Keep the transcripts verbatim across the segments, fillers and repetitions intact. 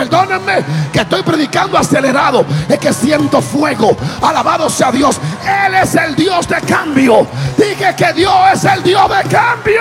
perdónenme que estoy predicando acelerado, es que siento fuego. Alabado sea Dios. Él es el Dios de cambio. Dije que Dios es el Dios de cambio.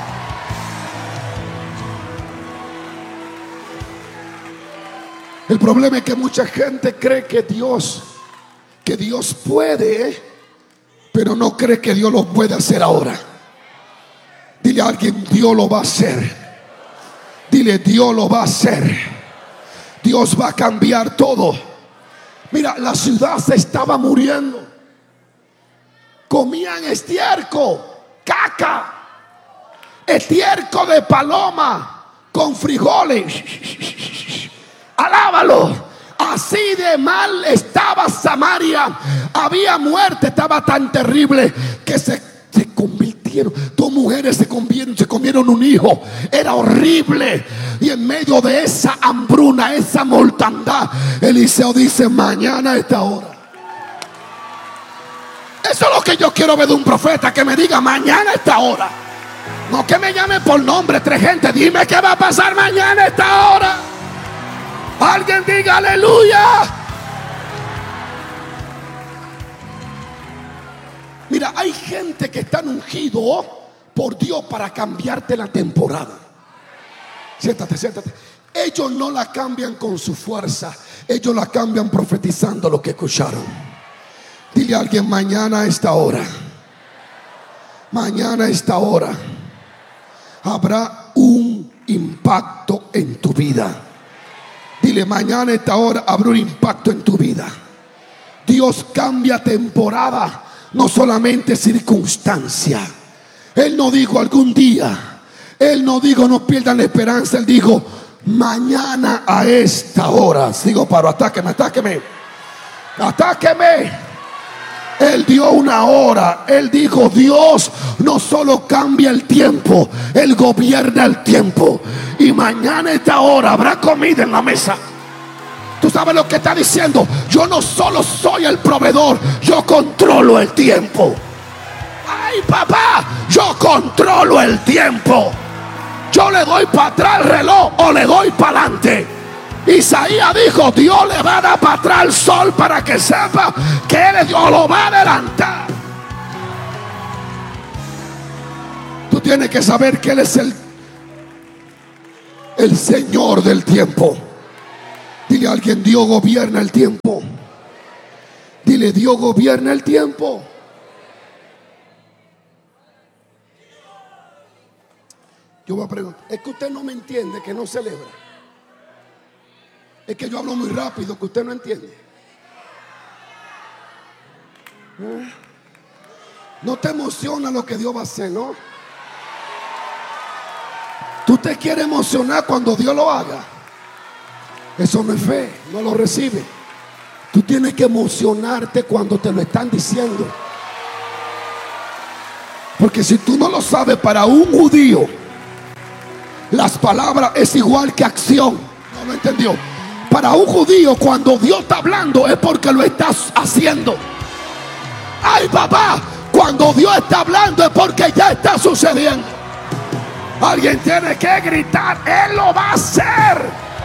El problema es que mucha gente cree que Dios, que Dios puede, pero no cree que Dios lo puede hacer ahora. Dile a alguien: Dios lo va a hacer. Dile: Dios lo va a hacer. Dios va a cambiar todo. Mira, la ciudad se estaba muriendo. Comían estiércol, caca, estiércol de paloma con frijoles. Alábalo. Así de mal estaba Samaria. Había muerte, estaba tan terrible que se, se convirtieron. Dos mujeres se comieron, se comieron un hijo. Era horrible. Y en medio de esa hambruna, esa mortandad, Eliseo dice: mañana a esta hora. Eso es lo que yo quiero ver de un profeta, que me diga: mañana a esta hora. No que me llame por nombre, tres gente. Dime qué va a pasar mañana a esta hora. Alguien diga aleluya. Mira, hay gente que está ungido por Dios para cambiarte la temporada. Siéntate, siéntate. Ellos no la cambian con su fuerza, ellos la cambian profetizando lo que escucharon. Dile a alguien: mañana a esta hora, mañana a esta hora habrá un impacto en tu vida. Dile: mañana a esta hora habrá un impacto en tu vida. Dios cambia temporada, no solamente circunstancia. Él no dijo algún día. Él no dijo no pierdan la esperanza. Él dijo: mañana a esta hora. Sigo paro, atáqueme, atáqueme, atáqueme. Él dio una hora. Él dijo: Dios no solo cambia el tiempo, Él gobierna el tiempo. Y mañana a esta hora habrá comida en la mesa. Tú sabes lo que está diciendo. Yo no solo soy el proveedor, yo controlo el tiempo. Ay, papá, yo controlo el tiempo. Yo le doy para atrás el reloj o le doy para adelante. Isaías dijo: Dios le va a dar para atrás el sol para que sepa que Él es Dios, lo va a adelantar. Tú tienes que saber que Él es el, el Señor del tiempo. Dile a alguien: Dios gobierna el tiempo. Dile: Dios gobierna el tiempo. Yo voy a preguntar: es que usted no me entiende, que no celebra. Es que yo hablo muy rápido, que usted no entiende. ¿Eh? No te emociona lo que Dios va a hacer, ¿no? Tú te quieres emocionar cuando Dios lo haga. Eso no es fe, no lo recibe. Tú tienes que emocionarte cuando te lo están diciendo. Porque si tú no lo sabes, para un judío las palabras es igual que acción. No lo entendió. Para un judío, cuando Dios está hablando es porque lo estás haciendo. Ay, papá, cuando Dios está hablando es porque ya está sucediendo. Alguien tiene que gritar: Él lo va a hacer.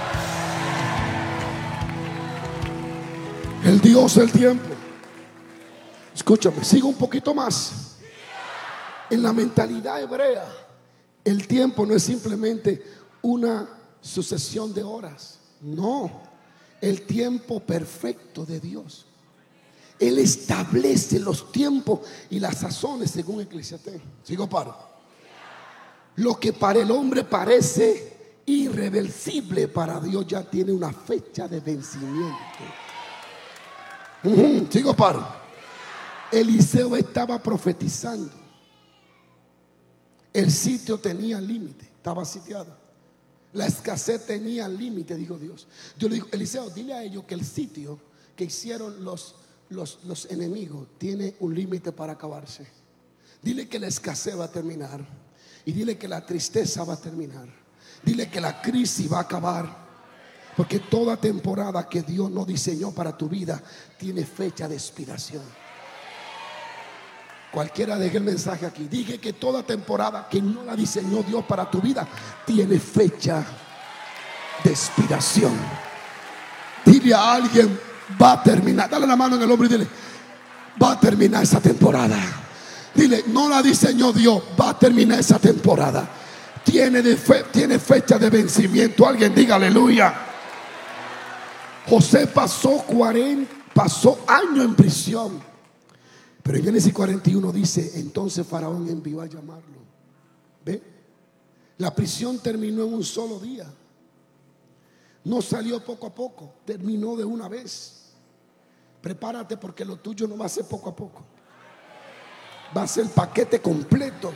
El Dios del tiempo. Escúchame, sigo un poquito más. En la mentalidad hebrea, el tiempo no es simplemente una sucesión de horas. No, el tiempo perfecto de Dios. Él establece los tiempos y las sazones según Eclesiastés. Sigo paro. Lo que para el hombre parece irreversible, para Dios ya tiene una fecha de vencimiento. Uh-huh. Sigo paro. Eliseo estaba profetizando. El sitio tenía límite, estaba sitiado. La escasez tenía límite, dijo Dios. Yo le digo: Eliseo, dile a ellos que el sitio que hicieron los, los, los enemigos tiene un límite para acabarse. Dile que la escasez va a terminar. Y dile que la tristeza va a terminar. Dile que la crisis va a acabar. Porque toda temporada que Dios no diseñó para tu vida tiene fecha de expiración. Cualquiera deje el mensaje aquí. Dije que toda temporada que no la diseñó Dios para tu vida tiene fecha de expiración. Dile a alguien, va a terminar. Dale la mano en el hombro y dile, va a terminar esa temporada. Dile, no la diseñó Dios, va a terminar esa temporada. Tiene, de fe, tiene fecha de vencimiento. Alguien diga aleluya. José pasó cuarenta, pasó años en prisión. Pero en Génesis cuarenta y uno dice, entonces Faraón envió a llamarlo. ¿Ve? La prisión terminó en un solo día. No salió poco a poco, terminó de una vez. Prepárate, porque lo tuyo no va a ser poco a poco, va a ser el paquete completo.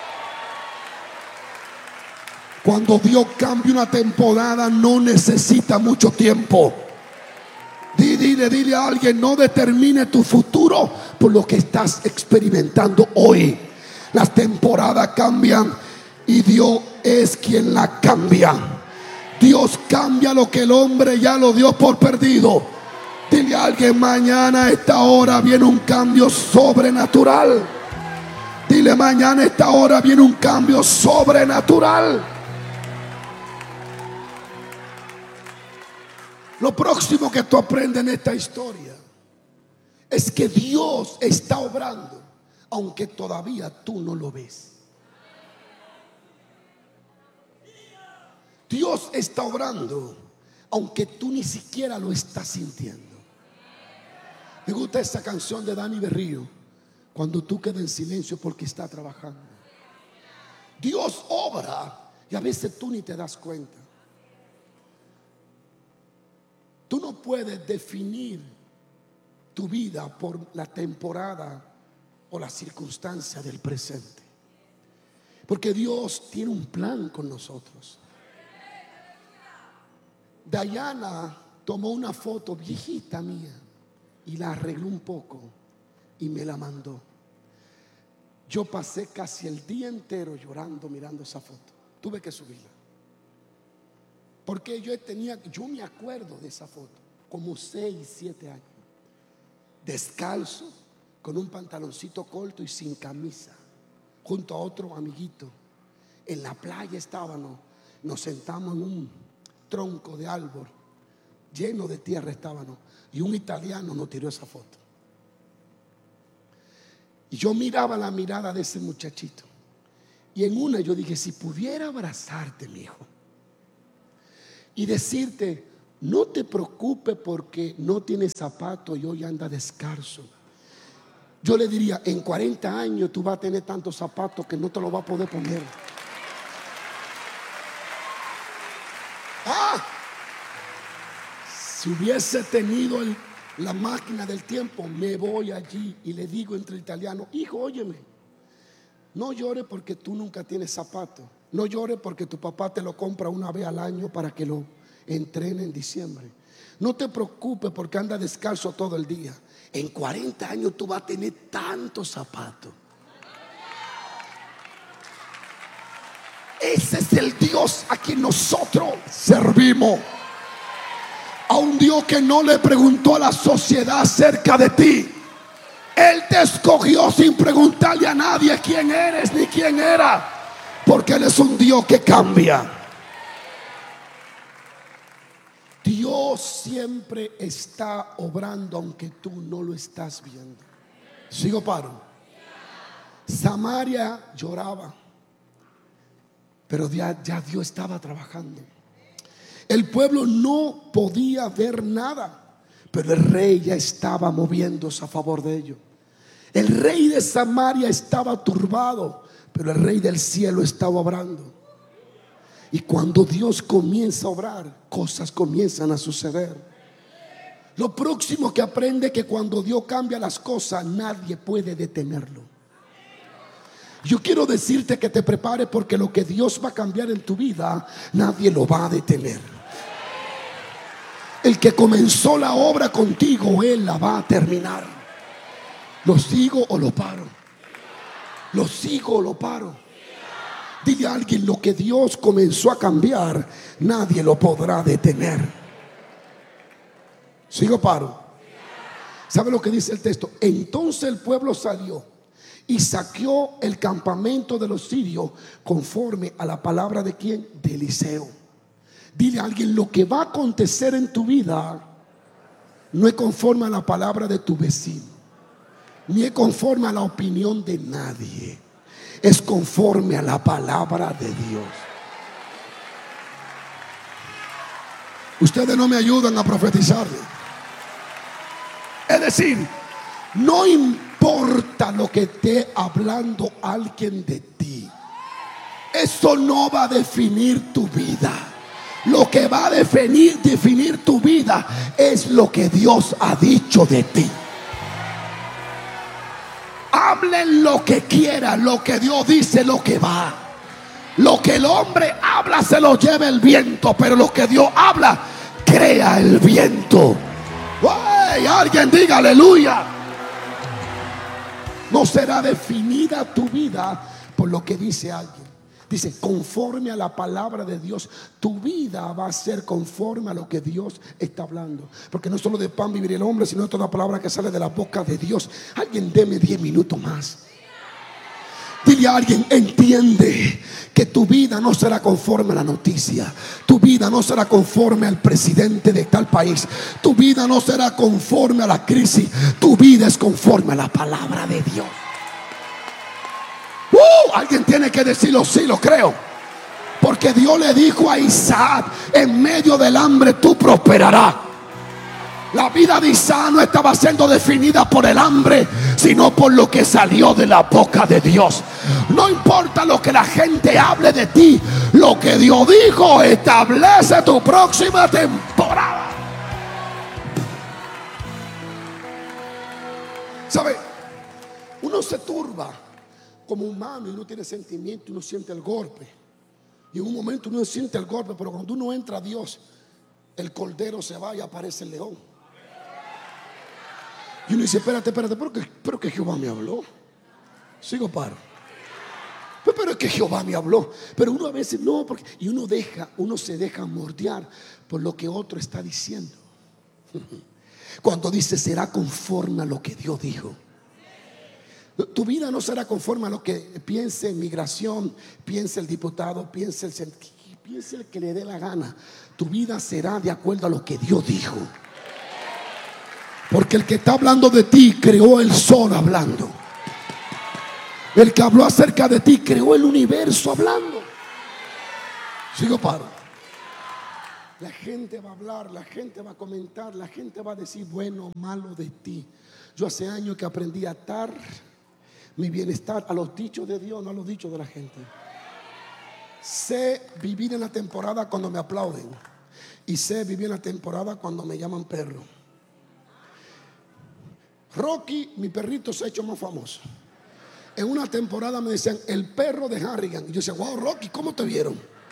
Cuando Dios cambia una temporada, no necesita mucho tiempo. Dile, dile a alguien, no determine tu futuro por lo que estás experimentando hoy. Las temporadas cambian y Dios es quien la cambia. Dios cambia lo que el hombre ya lo dio por perdido. Dile a alguien, mañana a esta hora viene un cambio sobrenatural. Dile, mañana a esta hora viene un cambio sobrenatural. Lo próximo que tú aprendes en esta historia es que Dios está obrando, aunque todavía tú no lo ves. Dios está obrando, aunque tú ni siquiera lo estás sintiendo. Me gusta esa canción de Dani Berrío, cuando tú quedas en silencio porque está trabajando. Dios obra y a veces tú ni te das cuenta. Tú no puedes definir tu vida por la temporada o la circunstancia del presente, porque Dios tiene un plan con nosotros. Diana tomó una foto viejita mía y la arregló un poco y me la mandó. Yo pasé casi el día entero llorando mirando esa foto. Tuve que subirla, porque yo tenía, yo me acuerdo de esa foto, como seis, siete años, descalzo, con un pantaloncito corto y sin camisa, junto a otro amiguito. En la playa estábamos, nos sentamos en un tronco de árbol lleno de tierra estábamos, y un italiano nos tiró esa foto. Y yo miraba la mirada de ese muchachito, y en una yo dije, si pudiera abrazarte, mi hijo, y decirte, no te preocupes porque no tienes zapato y hoy anda descalzo, yo le diría, en cuarenta años tú vas a tener tantos zapatos que no te lo vas a poder poner. Ah, si hubiese tenido el, la máquina del tiempo, me voy allí y le digo entre italiano, hijo, óyeme, no llores porque tú nunca tienes zapatos. No llores porque tu papá te lo compra una vez al año para que lo entrene en diciembre. No te preocupes porque anda descalzo todo el día. En cuarenta años tú vas a tener tantos zapatos. Ese es el Dios a quien nosotros servimos. A un Dios que no le preguntó a la sociedad acerca de ti. Él te escogió sin preguntarle a nadie quién eres ni quién era, porque Él es un Dios que cambia. Dios siempre está obrando aunque tú no lo estás viendo. Sigo paro. Samaria lloraba, pero ya, ya Dios estaba trabajando. El pueblo no podía ver nada, pero el rey ya estaba moviéndose a favor de ellos. El rey de Samaria estaba turbado, pero el rey del cielo estaba obrando. Y cuando Dios comienza a obrar, cosas comienzan a suceder. Lo próximo que aprende es que cuando Dios cambia las cosas, nadie puede detenerlo. Yo quiero decirte que te prepares, porque lo que Dios va a cambiar en tu vida, nadie lo va a detener. El que comenzó la obra contigo, Él la va a terminar. ¿Lo sigo o lo paro? ¿Lo sigo o lo paro? Dile a alguien, lo que Dios comenzó a cambiar, nadie lo podrá detener. ¿Sigo o paro? ¿Sabe lo que dice el texto? Entonces el pueblo salió y saqueó el campamento de los sirios conforme a la palabra de ¿quién? De Eliseo. Dile a alguien, lo que va a acontecer en tu vida no es conforme a la palabra de tu vecino, ni es conforme a la opinión de nadie. Es conforme a la palabra de Dios. Ustedes no me ayudan a profetizarle. Es decir, no importa lo que esté hablando alguien de ti, eso no va a definir tu vida. Lo que va a definir, definir tu vida es lo que Dios ha dicho de ti. Hablen lo que quieran, lo que Dios dice, lo que va. Lo que el hombre habla se lo lleva el viento, pero lo que Dios habla, crea el viento. ¡Ay! Alguien diga aleluya. No será definida tu vida por lo que dice alguien. Dice, conforme a la palabra de Dios, tu vida va a ser conforme a lo que Dios está hablando. Porque no solo de pan vivirá el hombre, sino de toda palabra que sale de la boca de Dios. Alguien deme diez minutos más. Dile a alguien, entiende que tu vida no será conforme a la noticia. Tu vida no será conforme al presidente de tal país. Tu vida no será conforme a la crisis. Tu vida es conforme a la palabra de Dios. Uh, alguien tiene que decirlo, sí, lo creo. Porque Dios le dijo a Isaac, en medio del hambre tú prosperarás. La vida de Isaac no estaba siendo definida por el hambre, sino por lo que salió de la boca de Dios. No importa lo que la gente hable de ti, lo que Dios dijo establece tu próxima temporada. ¿Sabe? Uno se turba como humano y uno tiene sentimiento y uno siente el golpe. Y en un momento uno siente el golpe, pero cuando uno entra a Dios, el cordero se va y aparece el león. Y uno dice, espérate, espérate, pero que, pero que Jehová me habló. Sigo paro. Pero, pero es que Jehová me habló. Pero uno a veces no, porque, y uno deja, uno se deja mordear por lo que otro está diciendo. Cuando dice será conforme a lo que Dios dijo. Tu vida no será conforme a lo que piense migración, piense el diputado, piense el, piense el que le dé la gana. Tu vida será de acuerdo a lo que Dios dijo. Porque el que está hablando de ti creó el sol hablando. El que habló acerca de ti creó el universo hablando. Sigo paro. La gente va a hablar, la gente va a comentar, la gente va a decir bueno o malo de ti. Yo hace años que aprendí a atar mi bienestar a los dichos de Dios, no a los dichos de la gente. Sé vivir en la temporada cuando me aplauden, y sé vivir en la temporada cuando me llaman perro. Rocky, mi perrito, se ha hecho más famoso. En una temporada me decían el perro de Harrigan, y yo decía, wow, Rocky, ¿cómo te vieron?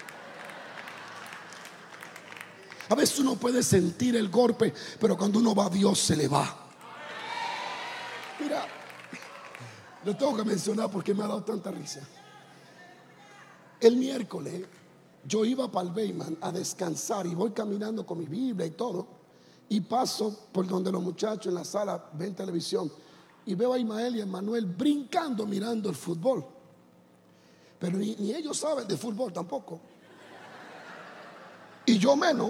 A veces uno puede sentir el golpe, pero cuando uno va a Dios se le va. Mira, lo tengo que mencionar porque me ha dado tanta risa. El miércoles yo iba para el Bayman a descansar y voy caminando con mi Biblia y todo, y paso por donde los muchachos en la sala ven televisión y veo a Ismael y a Manuel brincando mirando el fútbol. Pero ni, ni ellos saben de fútbol tampoco, y yo menos.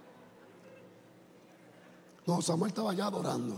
No, Samuel estaba allá adorando.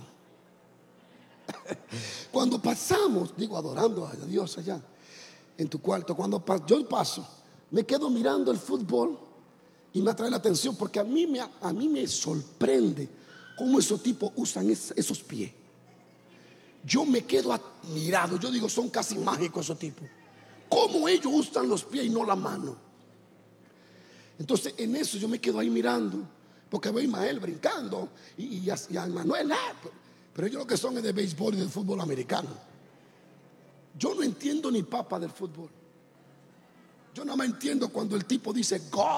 Cuando pasamos, digo adorando a Dios allá en tu cuarto, cuando yo paso, me quedo mirando el fútbol y me atrae la atención porque a mí me, a mí me sorprende cómo esos tipos usan es, esos pies. Yo me quedo admirado, yo digo son casi mágicos esos tipos. Cómo ellos usan los pies y no la mano. Entonces en eso yo me quedo ahí mirando, porque veo a Ismael brincando y, y, a, y a Manuel, ah, pero ellos lo que son es de béisbol y del fútbol americano. Yo no entiendo ni papa del fútbol. Yo no me entiendo cuando el tipo dice gol.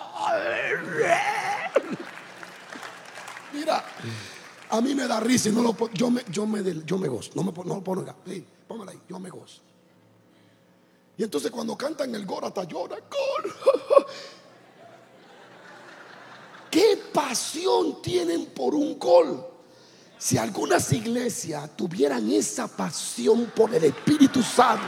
Mira, a mí me da risa y no lo pongo. Yo me, yo me, yo me gozo. No me no lo pongo acá. Sí, póngala ahí, yo me gozo. Y entonces cuando cantan el gol hasta llora. Gol. ¿Qué pasión tienen por un gol? Si algunas iglesias tuvieran esa pasión por el Espíritu Santo,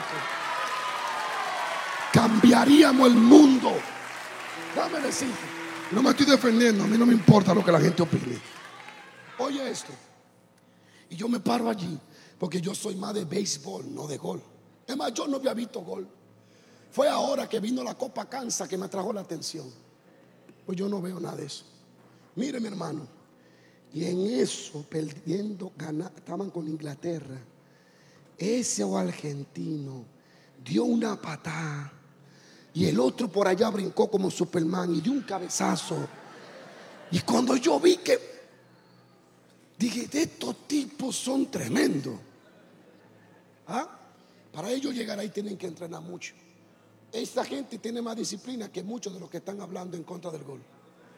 cambiaríamos el mundo. Dame decir, no me estoy defendiendo, a mí no me importa lo que la gente opine. Oye esto. Y yo me paro allí porque yo soy más de béisbol, no de gol. Es más, yo no había visto gol. Fue ahora que vino la Copa Kansas que me atrajo la atención. Pues yo no veo nada de eso. Mire, mi hermano. Y en eso, perdiendo, ganar, estaban con Inglaterra. Ese argentino dio una patada y el otro por allá brincó como Superman y dio un cabezazo. Y cuando yo vi que, dije, estos tipos son tremendos. ¿Ah? Para ellos llegar ahí tienen que entrenar mucho. Esta gente tiene más disciplina que muchos de los que están hablando en contra del gol.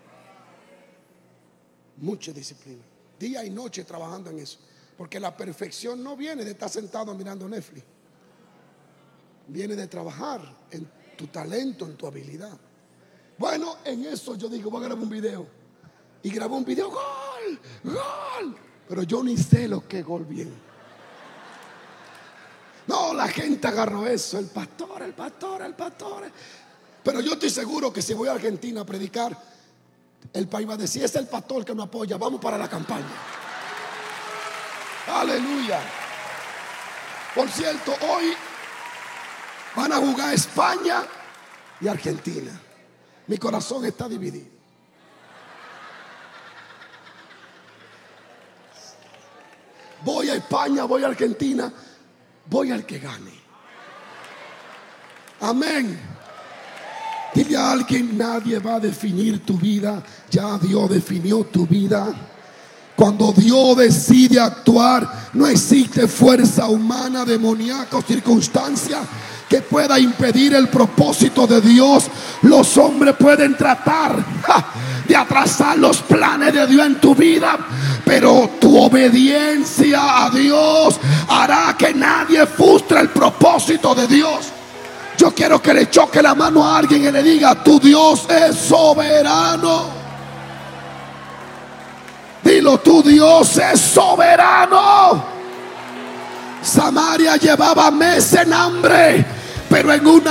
Mucha disciplina, día y noche trabajando en eso. Porque la perfección no viene de estar sentado mirando Netflix. Viene de trabajar en tu talento, en tu habilidad. Bueno, en eso yo digo, voy a grabar un video. Y grabé un video, gol, gol. Pero yo ni sé lo que es gol bien. No, la gente agarró eso, el pastor, el pastor, el pastor. Pero yo estoy seguro que si voy a Argentina a predicar, el país va a decir, es el pastor que nos apoya, vamos para la campaña. Aleluya. Por cierto, hoy van a jugar España y Argentina. Mi corazón está dividido. Voy a España, voy a Argentina, voy al que gane. Amén. Dile a alguien, nadie va a definir tu vida, ya Dios definió tu vida. Cuando Dios decide actuar, no existe fuerza humana, demoníaca o circunstancia que pueda impedir el propósito de Dios. Los hombres pueden tratar ja, de atrasar los planes de Dios en tu vida, pero tu obediencia a Dios hará que nadie frustre el propósito de Dios. Yo quiero que le choque la mano a alguien y le diga, tu Dios es soberano. Dilo, tu Dios es soberano. Samaria llevaba meses en hambre, pero en una